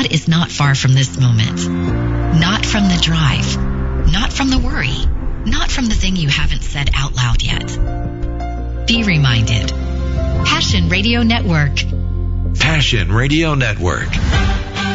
God is not far from this moment. Not from the drive. Not from the worry. Not from the thing you haven't said out loud yet. Be reminded. Passion Radio Network. Passion Radio Network.